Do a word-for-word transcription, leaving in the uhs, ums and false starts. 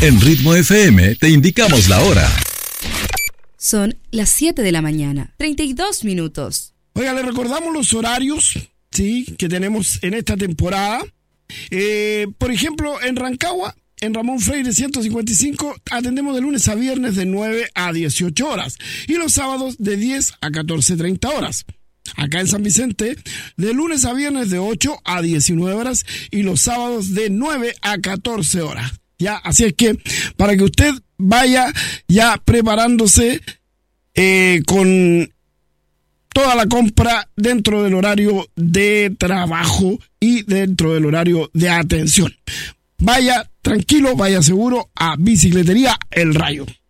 En Ritmo F M te indicamos la hora. Son las siete de la mañana, treinta y dos minutos. Oiga, le recordamos los horarios, sí, que tenemos en esta temporada. Eh, por ejemplo, en Rancagua, en Ramón Freire ciento cincuenta y cinco, atendemos de lunes a viernes de nueve a dieciocho horas y los sábados de diez a catorce treinta horas. Acá en San Vicente, de lunes a viernes de ocho a diecinueve horas y los sábados de nueve a catorce horas. Ya, así es que para que usted vaya ya preparándose eh, con toda la compra dentro del horario de trabajo y dentro del horario de atención. Vaya tranquilo, vaya seguro a Bicicletería El Rayo.